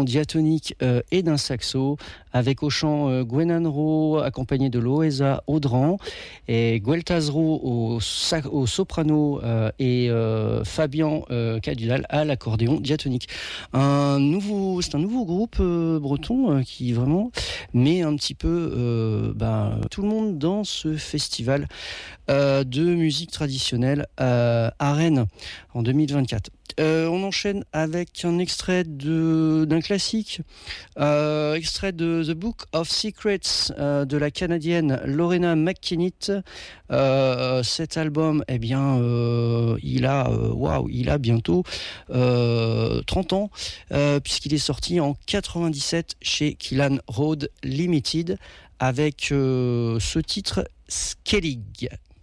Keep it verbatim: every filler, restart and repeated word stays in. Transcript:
diatonique euh, et d'un saxo, avec au chant euh, Gwenan Ro, accompagné de Loesa Audran, et Gueltazro au, sa- au soprano euh, et euh, Fabian euh, Cadudal à l'accordéon diatonique. Un nouveau, c'est un nouveau groupe euh, breton euh, qui vraiment met un petit peu euh, ben, tout le monde dans ce festival euh, de musique traditionnelle euh, à Rennes en deux mille vingt-quatre. Euh, on enchaîne avec un extrait de, d'un classique, euh, extrait de The Book of Secrets euh, de la Canadienne Lorena McKennitt. Euh, cet album, eh bien, euh, il a, euh, waouh, il a bientôt euh, trente ans, euh, puisqu'il est sorti en quatre-vingt-dix-sept chez Killan Road Limited avec euh, ce titre Skellig.